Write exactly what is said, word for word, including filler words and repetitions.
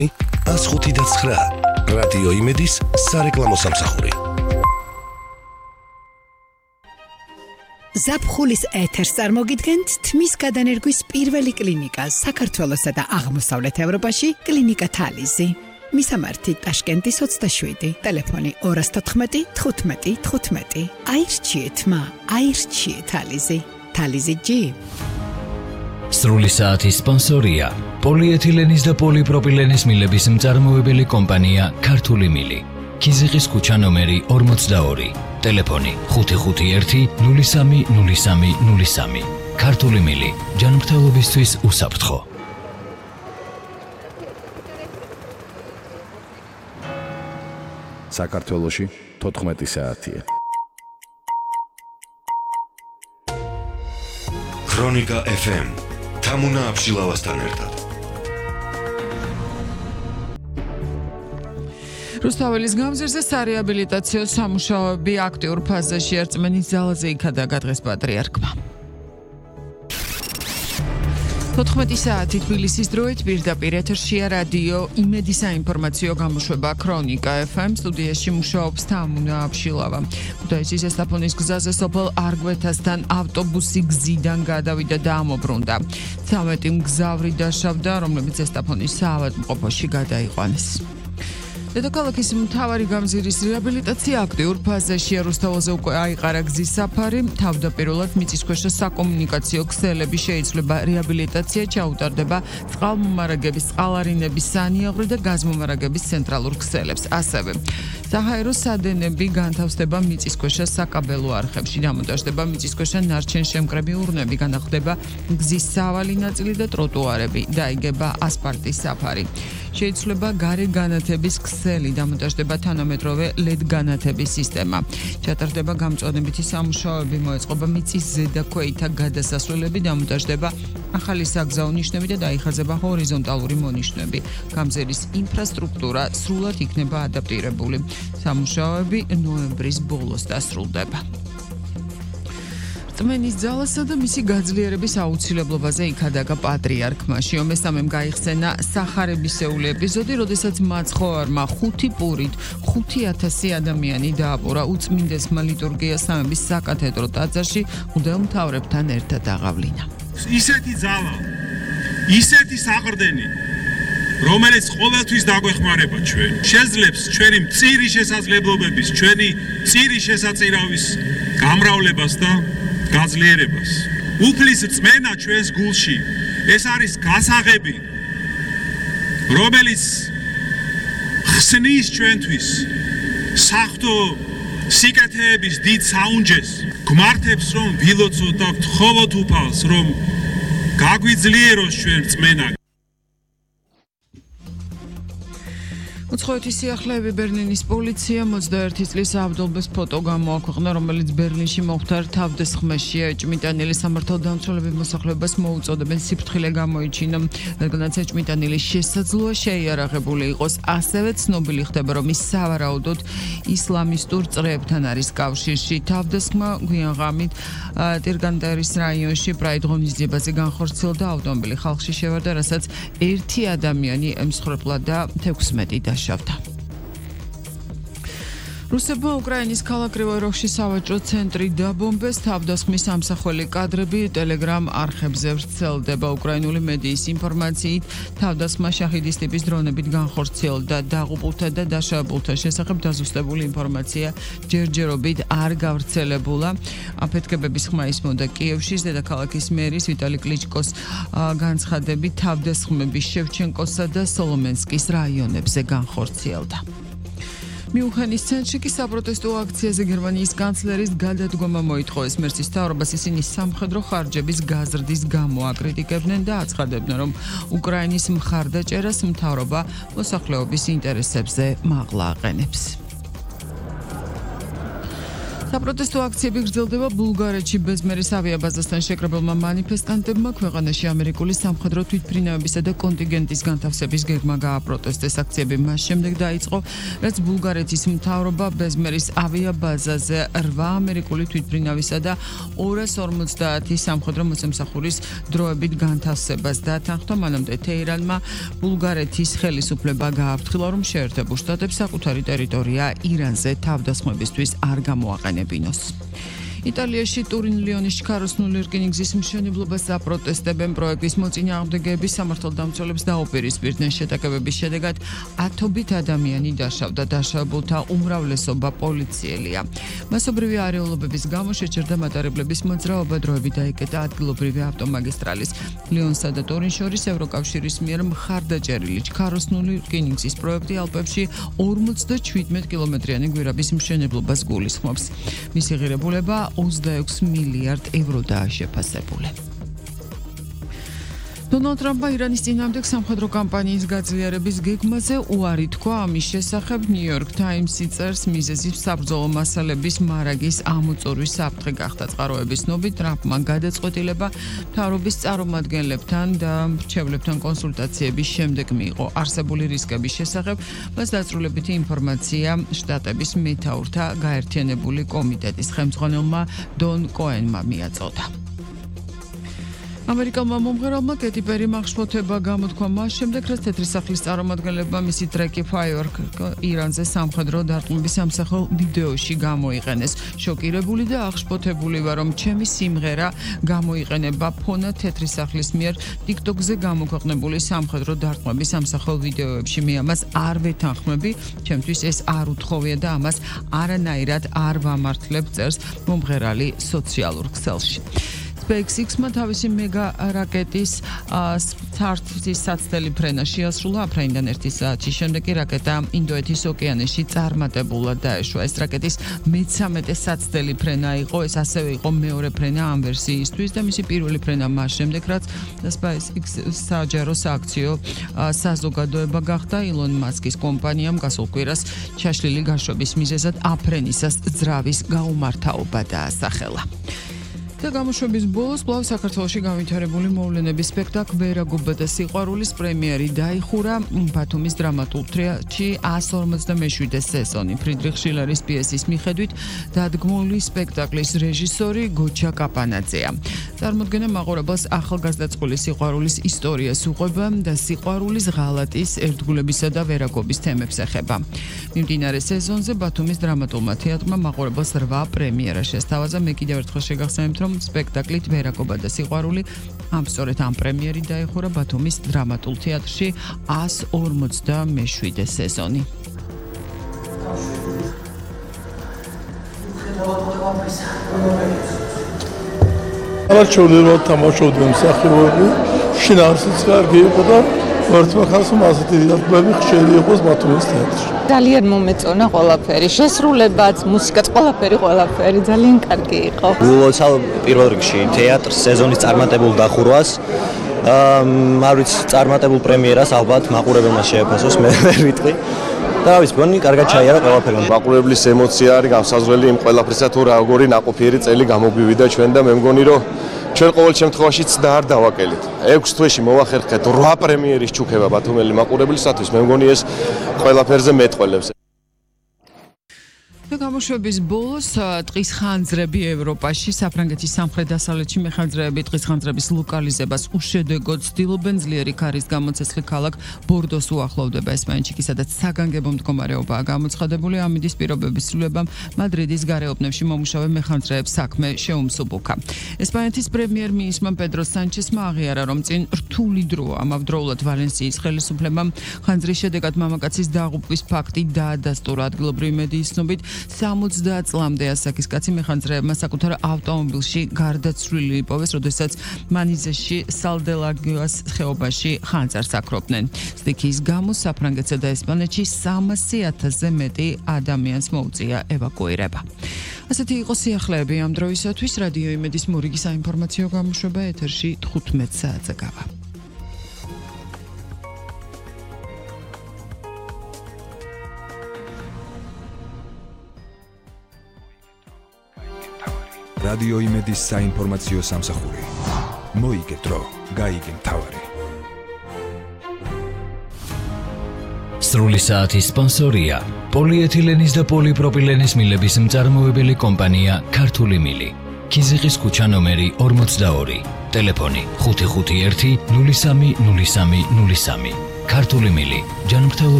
ას ხუთი და ცხრა რადიო იმედის სარეკლამო სამსახური. ზაფხულის ეთერს წარმოგიდგენთ თმის გადანერგვის პირველი კლინიკა საქართველოსა და აღმოსავლეთ ევროპაში კლინიკა თალიზი. მისამართი ტაშკენტის ოცდაშვიდი, ტელეფონი ორას თოთხმეტი თხუთმეტი თხუთმეტი. აირჩიეთ მა, აირჩიეთ თალიზი. თალიზი ჯი. სრული საათის სპონსორია პოლიეთილენის და პოლიპროპილენის მილების მწარმოებელი კომპანია ქართული მილი. ქიზიყის ქუჩა ნომერი ორმოცდაორი. ტელეფონი ხუთი ხუთი ერთი ნული სამი ნული სამი ნული სამი. ქართული მილი ჯანმრთელობისთვის უსაფრთხო. საქართველოში თოთხმეტი საათია. ქრონიკა ეფ ემ თამუნა აბშილავასთან ერთად. რუსთაველის გამზირზე სარეაბილიტაციო სამუშაოები აქტიურ ფაზაში ერწმენის ძალაზე იქადა დღეს პატრიარქმა. თოთხმეტი საათი თბილისის დროით პირდაპირ ეთერშია რადიო იმედი საინფორმაციო გამოშვება ქრონიკა ეფ ემ. სტუდიაში მუშაობს თამუნა აბშილავა. ქუთაისის ესტაფონის გზაზე სოფელ არგვეთასთან ავტობუსი გზიდან გადავიდა და ამობრუნდა. ცამეტი მგზავრი დაშავდა, რომლებიც ესტაფონის საავადმყოფოში გადაიყვანეს. დედაქალაქის მთავარი გამზირის რეაბილიტაცია აქტიურ ფაზაშია. რუსთაველზე უკვე აიყარა გზის საფარი. თავდაპირველად მიწისქვეშა საკომუნიკაციო ქსელები შეიძლება რეაბილიტაცია ჩაუტარდება წყალმომარაგების, წყალარინების, სანიაღვრე და გაზმომარაგების ცენტრალურ ქსელებს. ასევე საჰაერო სადენები განთავსდება მიწისქვეშა საკაბელო არხებში, დამონტაჟდება მიწისქვეშა ნარჩენშემკრები ურნები, განახლდება გზის სავალი ნაწილი და ტროტუარები, დაიგება ასფალტის საფარი. შეიძლება გარე განათების ქსელი, დამონტაჟდება თანამედროვე ლედ განათების სისტემა. ჩატარდება გამწვანებითი სამუშაოები, მოეწყობა მიწის ზედაქვეითა გადასასვლელები, დამონტაჟდება ახალი საგზაო ნიშნები და დაიხაზება ჰორიზონტალური მონიშნები. გამზირის ინფრასტრუქტურა სრულად იქნება ადაპტირებული. სამუშაოები ნოემბრის ბოლოს დასრულდება. რწმენის ძალასა და მისი გაძლიერების აუცილებლობაზე იქადაგა პატრიარქმა. მესამემ გაიხსენა სახარებისეული ეპიზოდი, როდესაც მაცხოვარმა ხუთი პურით ხუთი ათასი ადამიანი დააპურა უწმინდესმა ლიტურგიას სამების საკათედრო ტაძარში მღვდელმთავრებთან ერთად აღავლინა. ისეთი ძალა, ისეთი საყრდენი, რომელიც ყოველთვის დაგვეხმარება ჩვენ, შეძლებს ჩვენი მწირი შესაძლებლობების, ჩვენი მწირი შესაწირავის გამრავლებას და გაძლიერებას. უფლის რწმენა ჩვენს გულში, ეს არის გასაღები, რომელიც ხსნის ჩვენთვის საღვთო სიკეთეების დიდ საუნჯეს, გმართებს რომ ვილოცოთ და ვთხოვოთ უფალს, რომ გაგვიძლიეროს ჩვენ რწმენა. უცხოეთის სიახლეები ბერლინის პოლიცია ოცდაერთი წლის ავდოლბეს ფოტო გამოაქვეყნა, რომელიც ბერლინში მომხდარ თავდასხმაშია. ეჭმიტანილი სამართალდამცველები მოსახლეობას მოუწოდებენ სიფრთხილე გამოიჩინა, რადგანაც ეჭმიტანილის შესაძლოა შეიარაღებული იყოს. ასევე ცნობილი ხდება, რომ ის სავარაუდოდ ისლამისტურ წრეებთან არის კავშირში. თავდასხმა გვიან ღამით ტირგანდერის რაიონში პრაიდ ღონისძიებაზე განხორციელდა, ავტომობილი ხალხში შევარდა, რასაც ერთი ადამიანი ემსხვერპლა და თექვსმეტი დაშავდა. რუსებმა უკრაინის ქალაქ კრივოი-როგში სავაჭრო ცენტრი დაბომბეს. თავდასხმის ამსახველი კადრები ტელეგრამ არხებზე ვრცელდება. უკრაინული მედიის ინფორმაციით, თავდასხმა შაჰიდის ტიპის დრონებით განხორციელდა. დაღუპულთა და დაშავებულთა შესახებ დაზუსტებული ინფორმაცია ჯერჯერობით არ გავრცელებულა. აფეთქებების ხმა ისმოდა კიევში. დედაქალაქის მერის ვიტალი კლიჩკოს განცხადებით, თავდასხმები შევჩენკოსა და სოლომენსკის რაიონებზე განხორციელდა. მიუნხენის ცენტრში კი საპროტესტო აქციაზე გერმანიის კანცლერის გადადგომა მოითხოვეს. მერცის მთავრობას ისინი სამხედრო ხარჯების გაზრდის გამო აკრიტიკებდნენ და აცხადებდნენ, რომ უკრაინის მხარდაჭერას მთავრობა მოსახლეობის ინტერესებზე მაღლა აყენებს. საპროტესტო აქციები გრძელდება ბულგარეთში ბეზმერის ავიაბაზასთან შეკრებილმა მანიფესტანტებმა ქვეყანაში ამერიკული სამხედრო თვითმფრინავებისა და კონტინგენტის განთავსების გეგმა გააპროტესტეს. აქციები მას შემდეგ დაიწყო, რაც ბულგარეთის მთავრობა ბეზმერის ავიაბაზაზე რვა ამერიკული თვითმფრინავისა და ორას ორმოცდაათი სამხედრო მოსამსახურის დროებით განთავსებას დათანხმდა. მანამდე თეირანმა ბულგარეთის ხელისუფლება გააფრთხილა, რომ შეერთებულ შტატებს საკუთარი ტერიტორია ირანზე თავდასხმებისთვის არ გამოაყენებინოს. იტალიაში ტურინ-ლიონის ჩქაროსნული რკინიგზის მშენებლობას აპროტესტებენ. პროექტის მოწინააღმდეგეები სამართალდამცველებს დაუპირისპირდნენ. შეტაკებების შედეგად ათობით ადამიანი დაშავდა. დაშავებულთა უმრავლესობა პოლიციელია. მასობრივი არეულობების გამო შეჩერდა მატარებლების მოძრაობა. დროებით დაიკეტა ადგილობრივი ავტომაგისტრალის ლიონსა და ტურინს შორის ევროკავშირის მიერ მხარდაჭერილი ჩქაროსნული რკინიგზის პროექტი ალპებში ორმოცდაჩვიდმეტ კილომეტრიანი გვირაბის მშენებლობას გულისხმობს. მისი ღირებულება ოცდაექვსი მილიარდ ევროდაა შეფასებული. დონალდ ტრამპმა ირანის წინააღმდეგ სამხედრო კამპანიის გაძლიერების გეგმაზე უარი თქვა. ამის შესახებ ნიუ-იორკ თაიმსი წერს, მიზეზი საბრძოლო მასალების მარაგის ამოწურვის საფრთხე გახდა. წყაროების ცნობით, ტრამპმა გადაწყვეტილება მთავრობის წარმომადგენლებთან და მრჩევლებთან კონსულტაციების შემდეგ მიიღო. არსებული რისკების შესახებ მას დაწვრილებითი ინფორმაცია შტატების მეთაურთა გაერთიანებული კომიტეტის ხელმძღვანელმა დონ კოენმა მიაწოდა. ამერიკელმა მომღერალმა კეტი პერიმ აღშფოთება გამოთქვა მას შემდეგ, რაც თეთრი სახლის წარმომადგენლებმა მისი ტრეკი Firework ირანზე სამხედრო დარტყმების სამსახურ ვიდეოში გამოიყენეს. შოკირებული და აღშფოთებული ვარ, რომ ჩემი სიმღერა გამოიყენება ფონად თეთრი სახლის მიერ TikTok-ზე გამოქვეყნებული სამხედრო დარტყმების სამსახურ ვიდეოებში. მე ამას არ ვეთანხმები, ჩემთვის ეს არ უთხოვია და ამას არანაირად არ ვამართლებ, წერს მომღერალი სოციალურ ქსელში. SpaceX-მა თავისი მეგა რაკეტის სტარტის საცდელი ფრენა შეასრულა. აფრენიდან ერთი საათის შემდეგ კი რაკეტა ინდოეთის ოკეანეში წარმატებულად დაეშვა. ეს რაკეტის მეცამეტე საცდელი ფრენა იყო. ეს ასევე იყო მეორე ფრენა ამ ვერსიისთვის და მისი პირველი ფრენა მას შემდეგ, რაც SpaceX საჯარო სააქციო საზოგადოება გახდა. ილონ მასკის კომპანიამ გასულ კვირას ჩაშლილი გაშვების მიზეზად აფრენისას ძრავის გაუმართაობა დაასახელა. და გამოშვების ბოლოს კვლავ საქართველოში განვითარებული მოვლენების სპექტაკლ ვერაგობა და სიყვარულის პრემიერი დაიხურა ბათუმის დრამატულ თეატრში εκατს ორმოცდამეშვიდე სეზონი. ფრიდრიხ შილერის პიესის მიხედვით დადგმული სპექტაკლის რეჟისორი გოჩა კაპანაძეა. წარმოდგენა მაყურებელს ახალგაზრდა წყვილის სიყვარულის ისტორიას უყვება და სიყვარულის ღალატის, ერთგულებისა და ვერაგობის თემებს ეხება. მიმდინარე სეზონზე ბათუმის დრამატულმა თეატრმა მაყურებელს რვა პრემიერა შესთავაზა. მე კიდევ ერთხელ შეგახსენებთ, რომ სპექტაკლით ვერაგობა და სიყვარული ამ სწორედ ამ პრემიერი დაიხურა ბათუმის დრამატულ თეატრში εκατს ორმოცდამეშვიდე სეზონი. არჩევნებად თამაშობდნენ მსახიობები, შინაარსიც კარგი იყო და ვერთმეხანს ასეთი დიალოგები ხშირი იყოს ბათუმის თეატრში. ძალიან მომეწონა ყველაფერი, შესრულებაც, მუსიკაც, ყველაფერი, ყველაფერი ძალიან კარგი იყო. ულოცავ პირველ რიგში თეატრს სეზონის წარმატებულ დახურვას. არ ვიცი, წარმატებულ პრემიერას ალბათ მაყურებელმა შეეფასოს, მე ვერ ვიტყვი. და ვიცი, გონი კარგად ჩაიარა ყველაფერი. მაყურებლის ემოცია არის განსაზღვრელი იმ ყველაფრისა, თუ როგორი ნაყოფიერი წელი გამოგვივიდა ჩვენ და მე მგონი, რომ ჩვენ ყოველ შემთხვევაში ცდა არ დავაკელით. ექვს თვეში მოვახერხეთ რვა პრემიერის ჩუქება ბათუმელი მაყურებლისათვის. მე მგონი ეს ყველაფერზე მეტყველებს. და გამოშვების ბოლოს ტყის ხანძრები ევროპაში, საფრანგეთის სამხრეთ-დასავლეთში მეხანძრეები ტყის ხანძრების ლოკალიზებას უშედეგოდ ცდილობენ. ძლიერი ქარის გამოცეცხლი ქალაქ ბორდოს უახლოვდება. ესპანეთში, სადაც საგანგებო მდგომარეობაა გამოცხადებული. ამინდის პირობების ცვლილებამ მადრიდის გარეუბნებში მომუშავე მეხანძრეებს საქმე შეუმსუბუქა. ესპანეთის პრემიერ-მინისტრმა პედრო სანჩესმა აღიარა, რომ წინ რთული დროა. ამავდროულად ვალენსიის ხელისუფლებამ ხანძრის შედეგად მამაკაცის დაღუპვის ფაქტი დაადასტურა. ადგილობრივი მედიის ცნობით სამოცდაათ წლამდე ასაკის კაცი მეხანძრეებმა საკუთარ ავტომობილში გარდაცვლილი იპოვეს, როდესაც მანიზეში სალდელაგიოს ხეობაში ხანძარს აკრობდნენ. სტიქიის გამო საფრანგეთსა და ესპანეთში სამასი ათასზე მეტი ადამიანს მოუწია ევაკუირება. ასეთი იყო სიახლეები ამ დროისათვის. რადიო იმედის მორიგი საინფორმაციო გამოშვება ეთერში თხუთმეტ საათზე გავა. რადიო იმედის საინფორმაციო სამსახური. მოიგე დრო, გაიგე მთავარი. სრული საათის სპონსორია პოლიეთილენის და პოლიპროპილენის მილების მწარმოებელი კომპანია ქართული მილი. ქიზიყის ქუჩა ნომერი ორმოცდაორი. ტელეფონი ხუთი ხუთი ერთი ნული სამი ნული სამი ნული სამი. ქართული მილი. ჯანმრთელობა